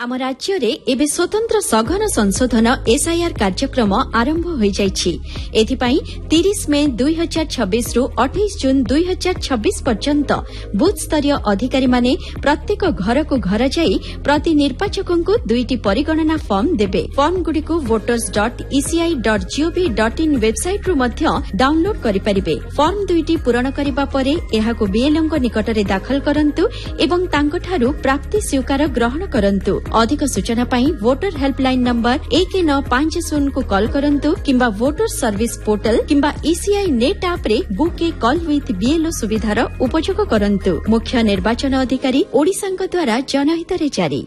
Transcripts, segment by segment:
आम राज्य रे एबे स्वतंत्र सघन संशोधन एसआईआर कार्यक्रम आरंभ हो जाइछि। एथिपाई 30 मे 2026 रु 28 जून 2026 पर्यंत बूथ स्तरीय अधिकारी माने प्रत्येक घर को घर जाई प्रति निर्वाचकों को 2टी परिगणना फॉर्म देबे। फॉर्म गुडी को voters.eci.gov.in वेबसाइट रु मध्य डाउनलोड करि परिबे। फॉर्म 2टी पूरण करिबा परे एहाको बीएलओ को निकटरे दाखल करंतु एवं तांकठारु प्राप्ति स्वीकार ग्रहण करंतु। अधिक सूचना पाई वोटर हेल्पलाइन नंबर 1950 को कॉल करंतु किंबा वोटर सर्विस पोर्टल किंबा ईसीआई नेट ऐप रे book A call with BLO सुविधार उपयोग करंतु। मुख्य निर्वाचन अधिकारी ओडिशांक द्वारा जनहित रे जारी।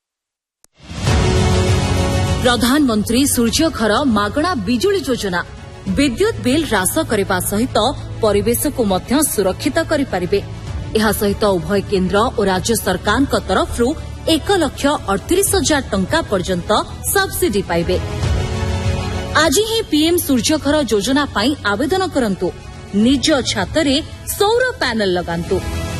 प्रधानमंत्री सूर्यघर मागणा बिजुली योजना विद्युत बिल ह्रास करने सहित परिवेश को मध्य सुरक्षित करिपारिबे। एहा सहित उभय केन्द्र और राज्य सरकार तरफ 1,38,000 टंका पर्यंत सब्सिडी पाइबे। आज ही पीएम सूर्यघर योजना पाई आवेदन करंतु। निज छातरे सौर पैनल लगांतु।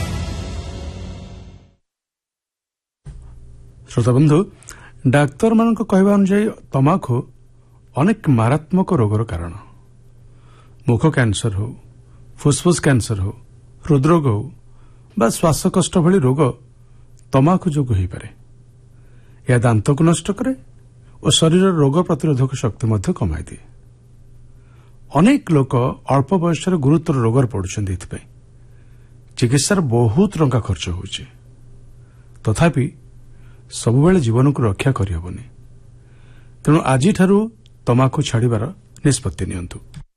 श्रोता बंधु, डाक्तर मान कहवा अनुसार तमाखु अनेक मारात्मक रोगर कारण। मुख कैंसर हो, फुसफुस कैंसर हो, हृदरोग हो बा श्वासकष्ट भली रोग तमाखु जोगु हो पारे। यह दांत को नष्ट करे और शरीर रोग प्रतिरोधक शक्ति मध्य कमाई दिए। अनेक लोक अल्प बयस गुरुतर रोगर पड़ुछन्ति। चिकित्सार बहुत टंका खर्च होउछि। तथापि सबुबेले जीवन को रक्षा करिहबनी। तेणु आज तमाखु छाड़िबार निष्पत्ति नियंतु।